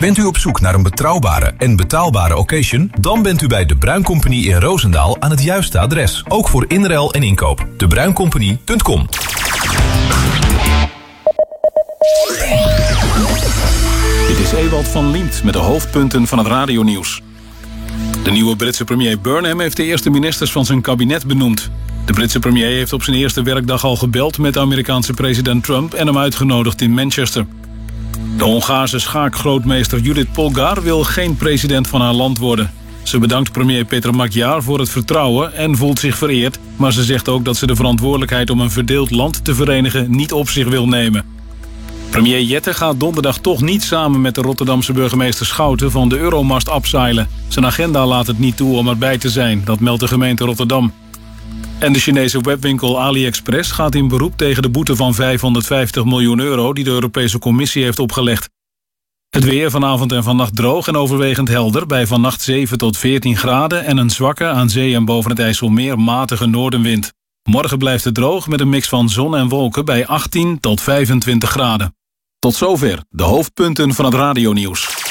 Bent u op zoek naar een betrouwbare en betaalbare occasion? Dan bent u bij De Bruin Company in Roosendaal aan het juiste adres. Ook voor inruil en inkoop. debruincompany.com. Dit is Ewald van Liemt met de hoofdpunten van het radionieuws. De nieuwe Britse premier Burnham heeft de eerste ministers van zijn kabinet benoemd. De Britse premier heeft op zijn eerste werkdag al gebeld met de Amerikaanse president Trump en hem uitgenodigd in Manchester. De Hongaarse schaakgrootmeester Judith Polgar wil geen president van haar land worden. Ze bedankt premier Peter Magyar voor het vertrouwen en voelt zich vereerd, maar ze zegt ook dat ze de verantwoordelijkheid om een verdeeld land te verenigen niet op zich wil nemen. Premier Jette gaat donderdag toch niet samen met de Rotterdamse burgemeester Schouten van de Euromast afzeilen. Zijn agenda laat het niet toe om erbij te zijn, dat meldt de gemeente Rotterdam. En de Chinese webwinkel AliExpress gaat in beroep tegen de boete van 550 miljoen euro die de Europese Commissie heeft opgelegd. Het weer vanavond en vannacht droog en overwegend helder bij vannacht 7 tot 14 graden en een zwakke aan zee en boven het IJsselmeer matige noordenwind. Morgen blijft het droog met een mix van zon en wolken bij 18 tot 25 graden. Tot zover de hoofdpunten van het radionieuws.